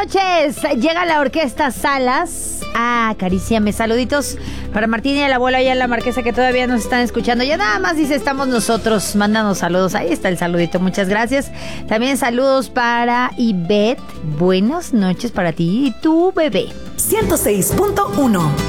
noches. Llega la orquesta Salas. Acaríciame. Saluditos para Martín y el abuelo allá en la Marquesa que todavía nos están escuchando. Ya nada más dice, estamos nosotros. Mándanos saludos. Ahí está el saludito. Muchas gracias. También saludos para Ivette. Buenas noches para ti y tu bebé. 106.1